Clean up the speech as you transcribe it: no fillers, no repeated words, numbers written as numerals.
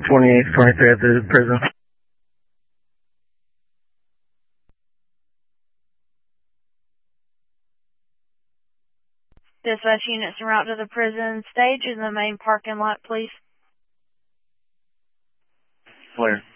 2823 at the prison. Dispatch units en route to the prison stage in the main parking lot, please. Clear.